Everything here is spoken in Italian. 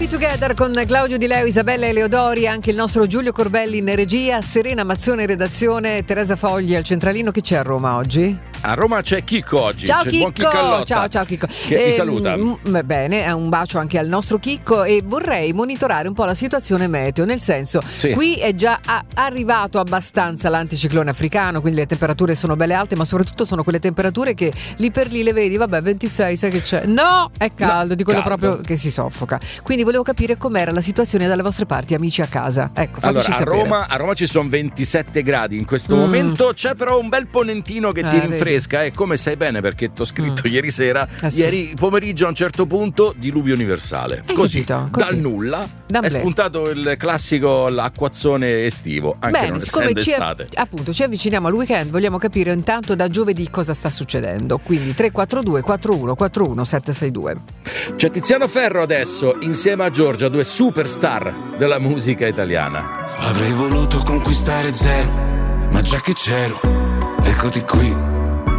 Happy Together con Claudio Di Leo, Isabella Eleodori, anche il nostro Giulio Corbelli in regia, Serena Mazzone in redazione, Teresa Fogli al centralino. Chi c'è a Roma oggi? A Roma c'è Chicco oggi. Ciao c'è Chicco, il buon Chicco Allotta, ciao Chicco. che vi saluta. Bene, un bacio anche al nostro Chicco e vorrei monitorare un po' la situazione meteo, nel senso, sì, qui è già arrivato abbastanza l'anticiclone africano, quindi le temperature sono belle alte, ma soprattutto sono quelle temperature che lì per lì le vedi, vabbè 26, sai che c'è? No, è caldo, di quello caldo, proprio che si soffoca. Quindi volevo capire com'era la situazione dalle vostre parti, amici a casa. Ecco, fateci sapere. A Roma ci sono 27 gradi in questo momento, c'è però un bel ponentino che ti rinfresca, e come sai bene perché ti ho scritto ieri sera, ieri pomeriggio a un certo punto diluvio universale, così dal nulla è spuntato il classico acquazzone estivo, anche bene, non essendo estate. Appunto ci avviciniamo al weekend, vogliamo capire intanto da giovedì cosa sta succedendo, quindi 342 41 41 762. C'è Tiziano Ferro adesso insieme a Giorgia, due superstar della musica italiana. Avrei voluto conquistare zero, ma già che c'ero, eccoti qui.